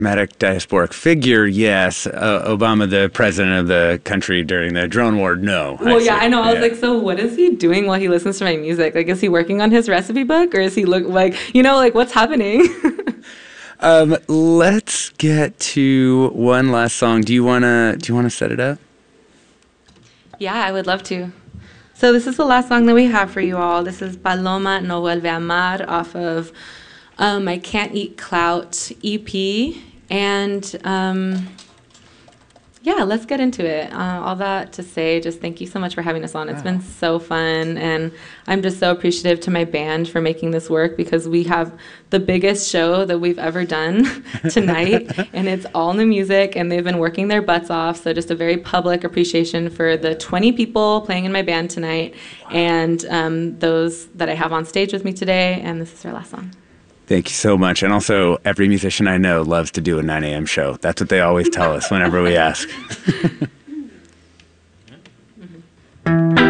diasporic figure, yes. Obama, the president of the country during the drone war, no. Well, yeah, I know. I was like, so what is he doing while he listens to my music? Like, is he working on his recipe book, or is he like what's happening? Let's get to one last song. Do you wanna set it up? Yeah, I would love to. So this is the last song that we have for you all. This is Paloma No Vuelve a Amar off of my Can't Eat Clout EP. And yeah, let's get into it. All that to say, just thank you so much for having us on. It's been so fun, and I'm just so appreciative to my band for making this work, because we have the biggest show that we've ever done tonight, and it's all new music, and they've been working their butts off. So just a very public appreciation for the 20 people playing in my band tonight, and those that I have on stage with me today, and this is our last song. Thank you so much. And also, every musician I know loves to do a 9 a.m. show. That's what they always tell us whenever we ask.